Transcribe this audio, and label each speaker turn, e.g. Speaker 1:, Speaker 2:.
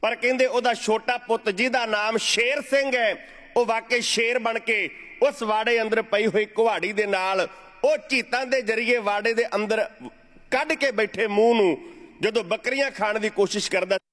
Speaker 1: पर कहंदे ओहदा छोटा पुत जिहदा नाम शेर सिंह है वह वाकई शेर बन के उस वाड़े अंदर पई हुई कुहाड़ी दे नाल ਉਹ ਝੀਤਾਂ ਦੇ जरिए वाड़े दे अंदर कढ़ के बैठे मूँह नूं जदों बकरियां खाण की कोशिश करदा